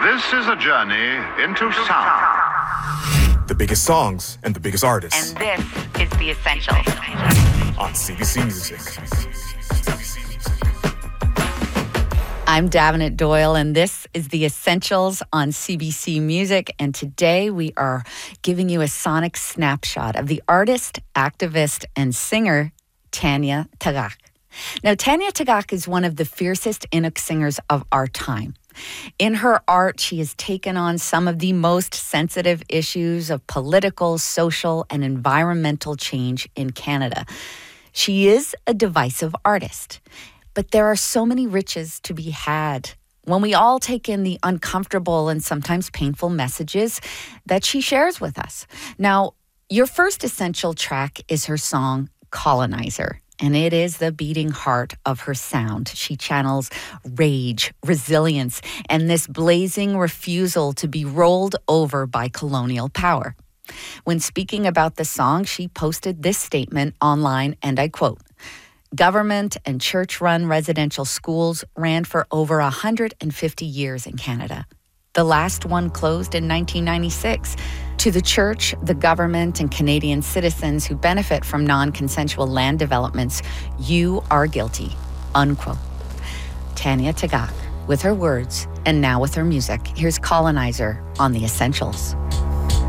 This is a journey into sound. The biggest songs and the biggest artists. And this is The Essentials. On CBC Music. I'm Davenant Doyle, and this is The Essentials on CBC Music. And today we are giving you a sonic snapshot of the artist, activist, and singer Tanya Tagaq. Now, Tanya Tagaq is one of the fiercest Inuk singers of our time. In her art, she has taken on some of the most sensitive issues of political, social, and environmental change in Canada. She is a divisive artist, but there are so many riches to be had when we all take in the uncomfortable and sometimes painful messages that she shares with us. Now, your first essential track is her song, Colonizer. And it is the beating heart of her sound. She channels rage, resilience, and this blazing refusal to be rolled over by colonial power. When speaking about the song, she posted this statement online, and I quote, "Government and church-run residential schools ran for over 150 years in Canada. The last one closed in 1996. To the church, the government, and Canadian citizens who benefit from non-consensual land developments, you are guilty." Unquote. Tanya Tagaq with her words and now with her music. Here's Colonizer on The Essentials.